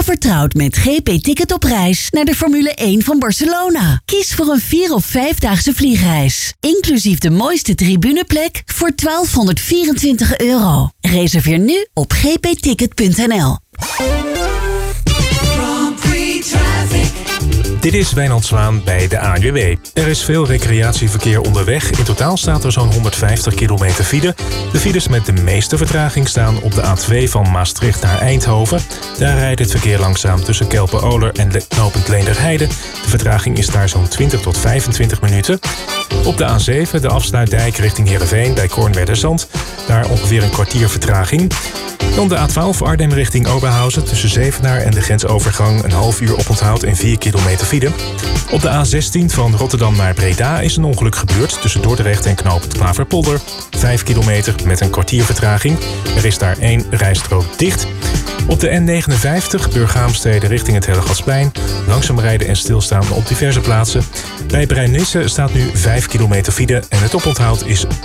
vertrouwd met GP Ticket op reis naar de Formule 1 van Barcelona. Kies voor een 4 of 5-daagse vliegreis. Inclusief de mooiste tribuneplek voor €1224. Reserveer nu op gpticket.nl. Dit is Wijnand Zwaan bij de ANWB. Er is veel recreatieverkeer onderweg. In totaal staat er zo'n 150 kilometer file. De files met de meeste vertraging staan op de A2 van Maastricht naar Eindhoven. Daar rijdt het verkeer langzaam tussen Kelpen-Oler en knooppunt Leenderheide. De vertraging is daar zo'n 20 tot 25 minuten. Op de A7, de afsluitdijk richting Heerenveen bij Kornwerderzand. Daar ongeveer een kwartier vertraging. Dan de A12 Arnhem richting Oberhausen tussen Zevenaar en de grensovergang een half uur oponthoud en 4 kilometer file. Op de A16 van Rotterdam naar Breda is een ongeluk gebeurd tussen Dordrecht en knooppunt Klaverpolder. 5 kilometer met een kwartier vertraging. Er is daar 1 rijstrook dicht. Op de N59 Burghaamstede richting het Hellegatsplein. Langzaam rijden en stilstaan op diverse plaatsen. Bij Brijnisse staat nu 5 kilometer file en het oponthoud is